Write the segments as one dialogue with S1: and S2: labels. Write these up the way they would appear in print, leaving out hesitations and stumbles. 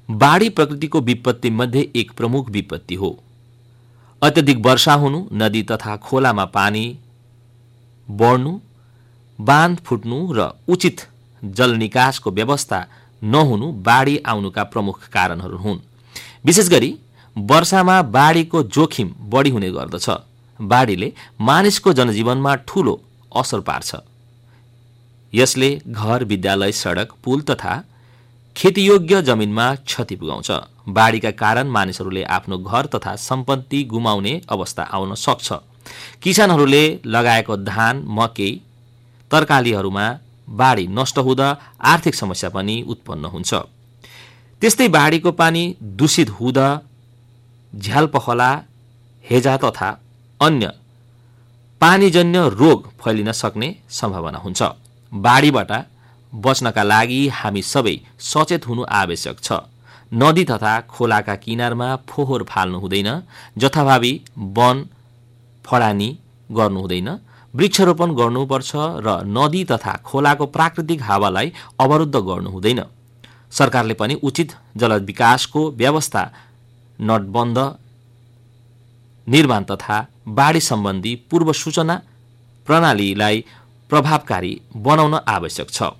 S1: बाढी प्रकृतिको विपत्ति मध्ये एक प्रमुख विपत्ति हो। अत्यधिक वर्षा हुनु, नदी तथा खोलामा पानी बढ्नु, बाँध फुट्नु र उचित जल निकासको व्यवस्था नहुनु बाढी आउनुका प्रमुख कारणहरू हुन्। विशेष गरी वर्षामा बाढीको जोखिम बढी हुने गर्दछ। बाढीले मानिसको जनजीवनमा ठूलो असर पार्छ। यसले घर, विद्यालय, सडक, पुल तथा खेतीयोग्य जमिनमा क्षति पुगाउँछ। बाढीका कारण मानिसहरूले आफ्नो घर तथा सम्पत्ति गुमाउने अवस्था आउन सक्छ। किसानहरूले लगाएको धान, मकै, तरकारीहरूमा बाढी नष्ट हुँदा आर्थिक समस्या पनि उत्पन्न हुन्छ। त्यस्तै बाढीको पानी दूषित हुँदा झ्यालपखला, हेजा तथा अन्य पानीजन्य रोग फैलिन सक्ने सम्भावना हुन्छ। बाढीबाट बच्नका लागि हामी सबै सचेत हुनु आवश्यक छ। नदी तथा खोलाका किनारमा फोहोर फाल्नु हुँदैन, जथाभावी वन फडानी गर्नु हुँदैन, वृक्षारोपण गर्नुपर्छ र नदी तथा खोलाको प्राकृतिक हावालाई अवरुद्ध गर्नु हुँदैन। सरकारले पनि उचित जल विकासको व्यवस्था, नटबन्द निर्माण तथा बाढी सम्बन्धी पूर्व सूचना प्रणालीलाई प्रभावकारी बनाउन आवश्यक छ।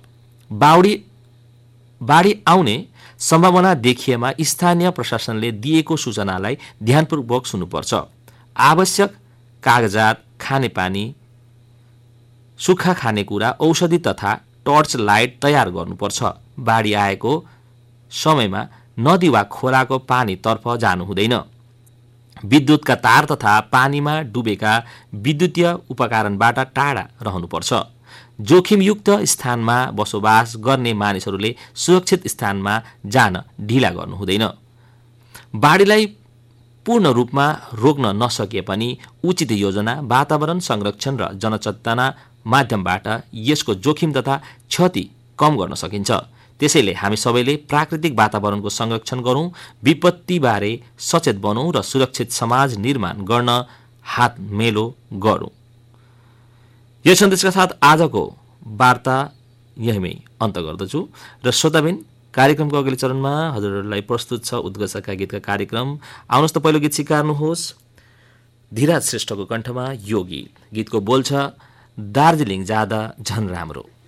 S1: बाढी आउने सम्भावना देखिएमा स्थानीय प्रशासनले दिएको सूचनालाई ध्यानपूर्वक सुन्नुपर्छ। आवश्यक कागजात, खानेपानी, सुक्खा खानेकुरा, औषधि तथा टर्च लाइट तयार गर्नुपर्छ। बाढी आएको समयमा नदी वा खोलाको पानीतर्फ जानु हुँदैन। विद्युतका तार तथा पानीमा डुबेका विद्युतीय उपकरणबाट टाढा रहनुपर्छ। जोखिमयुक्त स्थानमा बसोबास गर्ने मानिसहरूले सुरक्षित स्थानमा जान ढिला गर्नु हुँदैन। बाढीलाई पूर्ण रूपमा रोक्न नसकिए पनि उचित योजना, वातावरण संरक्षण र जनचेतना माध्यमबाट यसको जोखिम तथा क्षति कम गर्न सकिन्छ। त्यसैले हामी सबैले प्राकृतिक वातावरणको संरक्षण गरौं, विपत्तिबारे सचेत बनौं र सुरक्षित समाज निर्माण गर्न हात मेलो गरौं। यस सन्देशका साथ आजको वार्ता यहीमै अन्त गर्दछु र श्रोताबिन, कार्यक्रमको अघिल्लो चरणमा हजुरहरूलाई प्रस्तुत छ उद्घोषका गीतका कार्यक्रम। आउनुहोस् त पहिलो गीत स्वीकार्नुहोस्। धीराज श्रेष्ठको कण्ठमा यो गीतको बोल छ, दार्जिलिङ जाँदा झन राम्रो।